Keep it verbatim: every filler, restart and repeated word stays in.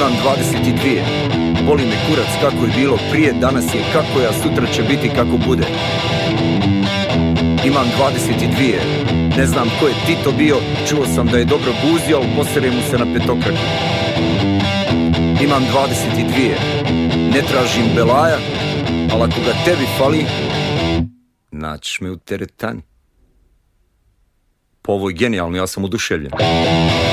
Imam dvadeset dvije, boli me kurac kako je bilo prije, danas je kako je, a sutra će biti kako bude. Imam dvadeset dvije, ne znam ko je Tito bio, čuo sam da je dobro buzio, ali posere mu se na petokraku. Imam dvadeset dvije, ne tražim belaja, ali ako ga tebi fali, naćiš me u teretani. Po ovoj genijalno, ja sam oduševljen.